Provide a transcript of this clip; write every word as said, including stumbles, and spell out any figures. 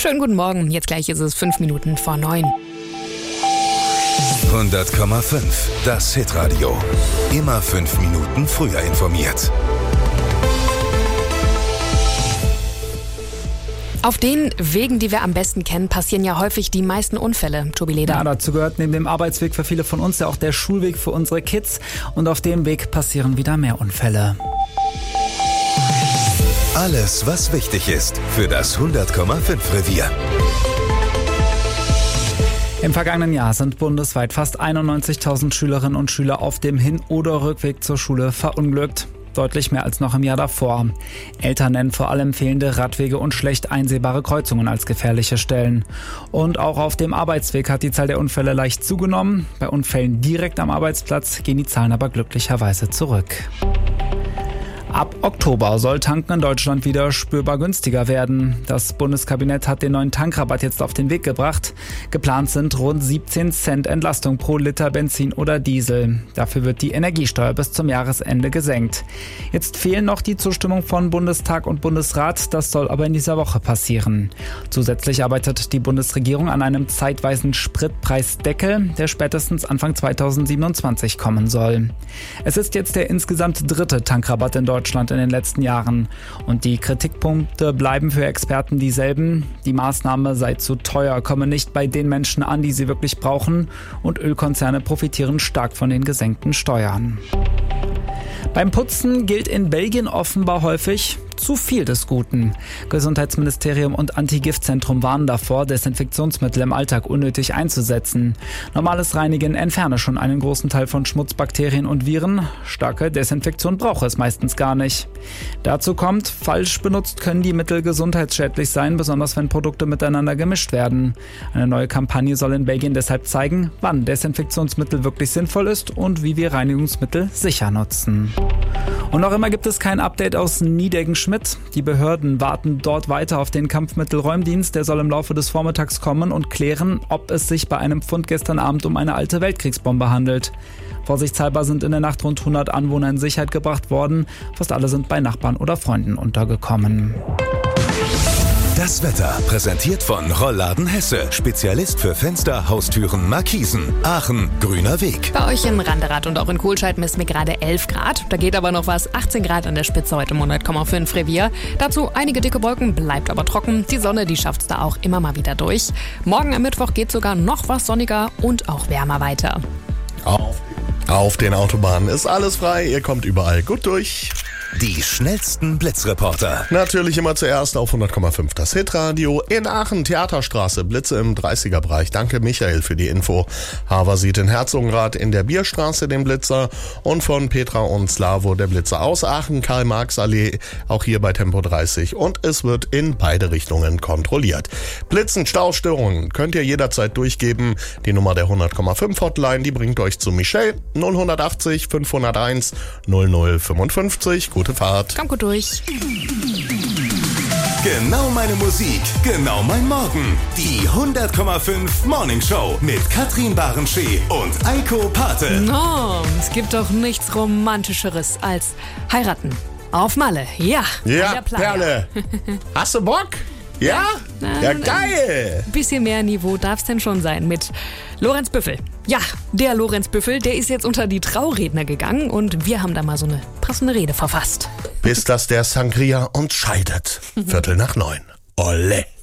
Schönen guten Morgen, jetzt gleich ist es fünf Minuten vor neun. hundert Komma fünf, das Hitradio. Immer fünf Minuten früher informiert. Auf den Wegen, die wir am besten kennen, passieren ja häufig die meisten Unfälle. Tobi Leder. Ja, dazu gehört neben dem Arbeitsweg für viele von uns ja auch der Schulweg für unsere Kids. Und auf dem Weg passieren wieder mehr Unfälle. Alles, was wichtig ist für das hundert Komma fünf Revier. Im vergangenen Jahr sind bundesweit fast einundneunzigtausend Schülerinnen und Schüler auf dem Hin- oder Rückweg zur Schule verunglückt. Deutlich mehr als noch im Jahr davor. Eltern nennen vor allem fehlende Radwege und schlecht einsehbare Kreuzungen als gefährliche Stellen. Und auch auf dem Arbeitsweg hat die Zahl der Unfälle leicht zugenommen. Bei Unfällen direkt am Arbeitsplatz gehen die Zahlen aber glücklicherweise zurück. Ab Oktober soll Tanken in Deutschland wieder spürbar günstiger werden. Das Bundeskabinett hat den neuen Tankrabatt jetzt auf den Weg gebracht. Geplant sind rund siebzehn Cent Entlastung pro Liter Benzin oder Diesel. Dafür wird die Energiesteuer bis zum Jahresende gesenkt. Jetzt fehlen noch die Zustimmung von Bundestag und Bundesrat. Das soll aber in dieser Woche passieren. Zusätzlich arbeitet die Bundesregierung an einem zeitweisen Spritpreisdeckel, der spätestens Anfang zweitausendsiebenundzwanzig kommen soll. Es ist jetzt der insgesamt dritte Tankrabatt in Deutschland. Deutschland in den letzten Jahren. Und die Kritikpunkte bleiben für Experten dieselben. Die Maßnahme sei zu teuer, komme nicht bei den Menschen an, die sie wirklich brauchen. Und Ölkonzerne profitieren stark von den gesenkten Steuern. Beim Putzen gilt in Belgien offenbar häufig zu viel des Guten. Gesundheitsministerium und Anti-Gift-Zentrum warnen davor, Desinfektionsmittel im Alltag unnötig einzusetzen. Normales Reinigen entferne schon einen großen Teil von Schmutz, Bakterien und Viren. Starke Desinfektion braucht es meistens gar nicht. Dazu kommt, falsch benutzt können die Mittel gesundheitsschädlich sein, besonders wenn Produkte miteinander gemischt werden. Eine neue Kampagne soll in Belgien deshalb zeigen, wann Desinfektionsmittel wirklich sinnvoll ist und wie wir Reinigungsmittel sicher nutzen. Und noch immer gibt es kein Update aus Niedecken-Schmidt. Die Behörden warten dort weiter auf den Kampfmittelräumdienst. Der soll im Laufe des Vormittags kommen und klären, ob es sich bei einem Fund gestern Abend um eine alte Weltkriegsbombe handelt. Vorsichtshalber sind in der Nacht rund hundert Anwohner in Sicherheit gebracht worden. Fast alle sind bei Nachbarn oder Freunden untergekommen. Das Wetter präsentiert von Rollladen Hesse. Spezialist für Fenster, Haustüren, Markisen. Aachen, grüner Weg. Bei euch in Randerath und auch in Kohlscheid messen wir gerade elf Grad. Da geht aber noch was. achtzehn Grad an der Spitze heute im hundert Komma fünf Revier. Dazu einige dicke Wolken, bleibt aber trocken. Die Sonne, die schafft's da auch immer mal wieder durch. Morgen am Mittwoch geht sogar noch was sonniger und auch wärmer weiter. Auf, auf den Autobahnen ist alles frei. Ihr kommt überall gut durch. Die schnellsten Blitzreporter. Natürlich immer zuerst auf hundert Komma fünf das Hitradio. In Aachen, Theaterstraße, Blitze im dreißiger-Bereich. Danke Michael für die Info. Haver sieht in Herzogenrath in der Bierstraße den Blitzer und von Petra und Slavo der Blitzer aus Aachen, Karl-Marx-Allee, auch hier bei Tempo dreißig. Und es wird in beide Richtungen kontrolliert. Blitzen, Staustörungen könnt ihr jederzeit durchgeben. Die Nummer der hundert Komma fünf Hotline, die bringt euch zu Michelle null acht null fünf null eins null null fünfundfünfzig. Gute Fahrt. Kommt gut durch. Genau meine Musik, genau mein Morgen. Die hundert Komma fünf Morning Show mit Katrin Barenschee und Eiko Pate. No, es gibt doch nichts Romantischeres als heiraten. Auf Malle, ja. Ja, Perle. Hast du Bock? Ja? Na, ja, geil. Ein bisschen mehr Niveau darf's denn schon sein mit Lorenz Büffel. Ja, der Lorenz Büffel, der ist jetzt unter die Trauredner gegangen und wir haben da mal so eine passende Rede verfasst. Bis dass der Sangria uns scheidet. Viertel nach neun. Olle.